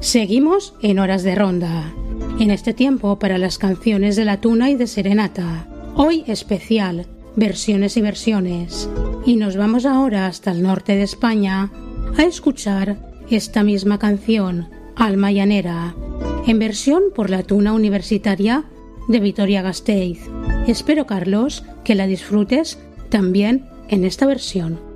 Seguimos en Horas de Ronda, en este tiempo para las canciones de la tuna y de serenata. Hoy especial, versiones y versiones. Y nos vamos ahora hasta el norte de España a escuchar esta misma canción, Alma Llanera, en versión por la Tuna Universitaria de Vitoria-Gasteiz. Espero, Carlos, que la disfrutes también en esta versión.